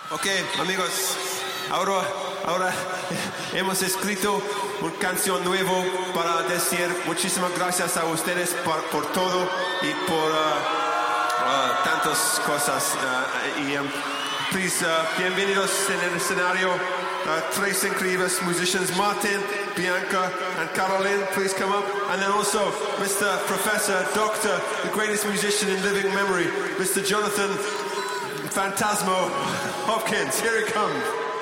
Ok, amigos, ahora hemos escrito una canción nueva para decir muchísimas gracias a ustedes por todo y por tantas cosas. Please, bienvenidos en el escenario. Tres increíbles musicians, Martin, Bianca, and Caroline. Please come up. And then also Mr. Professor, Doctor, the greatest musician in living memory, Mr. Jonathan Phantasmo Hopkins. Here he comes.